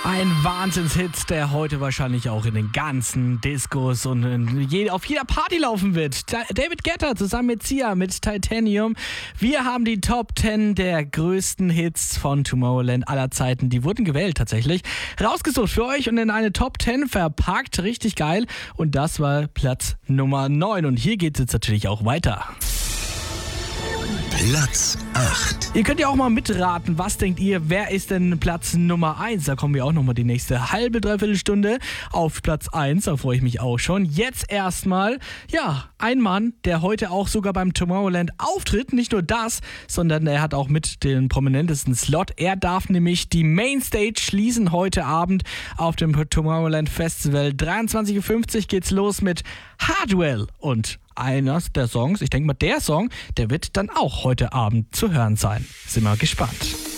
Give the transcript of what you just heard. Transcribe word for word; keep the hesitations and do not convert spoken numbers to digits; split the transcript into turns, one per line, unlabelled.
Ein Wahnsinnshit, der heute wahrscheinlich auch in den ganzen Discos und in je, auf jeder Party laufen wird. David Guetta zusammen mit Sia mit Titanium. Wir haben die Top zehn der größten Hits von Tomorrowland aller Zeiten. Die wurden gewählt tatsächlich. Rausgesucht für euch und in eine Top zehn verpackt. Richtig geil. Und das war Platz Nummer neun. Und hier geht es jetzt natürlich auch weiter.
Platz acht.
Ihr könnt ja auch mal mitraten, was denkt ihr, wer ist denn Platz Nummer eins? Da kommen wir auch nochmal die nächste halbe, dreiviertel Stunde auf Platz eins, da freue ich mich auch schon. Jetzt erstmal, ja, ein Mann, der heute auch sogar beim Tomorrowland auftritt. Nicht nur das, sondern er hat auch mit den prominentesten Slot. Er darf nämlich die Mainstage schließen heute Abend auf dem Tomorrowland Festival. dreiundzwanzig Uhr fünfzig geht's los mit Hardwell und einer der Songs, ich denke mal der Song, der wird dann auch heute Abend zu hören sein. Sind wir gespannt.